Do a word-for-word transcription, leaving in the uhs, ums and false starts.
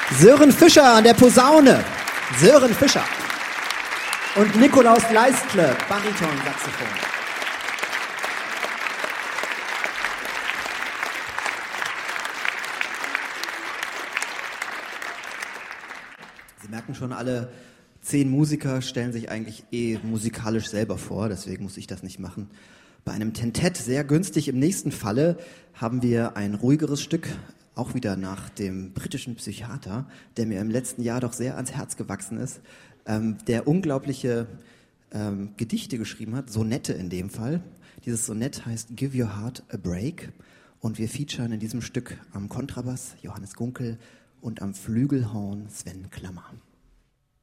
Sören Fischer an der Posaune. Sören Fischer. Und Nikolaus Leistle, Bariton-Saxophon. Sie merken schon, alle zehn Musiker stellen sich eigentlich eh musikalisch selber vor, deswegen muss ich das nicht machen. Bei einem Tentett sehr günstig. Im nächsten Falle haben wir ein ruhigeres Stück, auch wieder nach dem britischen Psychiater, der mir im letzten Jahr doch sehr ans Herz gewachsen ist, ähm, der unglaubliche ähm, Gedichte geschrieben hat, Sonette in dem Fall. Dieses Sonett heißt Give Your Heart a Break und wir featuren in diesem Stück am Kontrabass Johannes Gunkel und am Flügelhorn Sven Klammer.